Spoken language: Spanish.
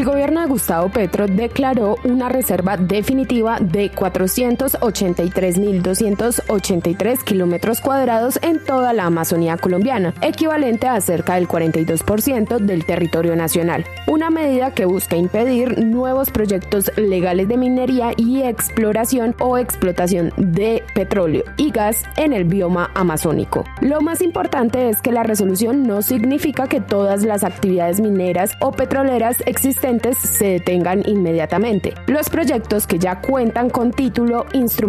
El gobierno de Gustavo Petro declaró una reserva definitiva de 483.283 kilómetros cuadrados en toda la Amazonía colombiana, equivalente a cerca del 42% del territorio nacional. Una medida que busca impedir nuevos proyectos legales de minería y exploración o explotación de petróleo y gas en el bioma amazónico. Lo más importante es que la resolución no significa que todas las actividades mineras o petroleras existentes se detengan inmediatamente. Los proyectos que ya cuentan con título